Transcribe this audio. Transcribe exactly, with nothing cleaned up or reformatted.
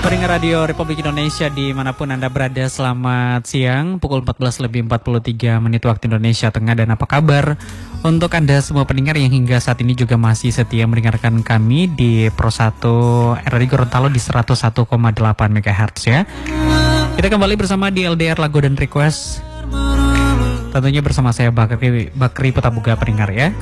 Pendengar Radio Republik Indonesia dimanapun Anda berada, selamat siang. Pukul empat belas lebih empat puluh tiga menit waktu Indonesia Tengah. Dan apa kabar untuk Anda semua pendengar yang hingga saat ini juga masih setia mendengarkan kami di Pro satu R R I Gorontalo di seratus satu koma delapan megahertz ya. Kita kembali bersama di L D R Lagu dan Request. Tentunya bersama saya Bakri, Bakri Petabuga pendengar ya.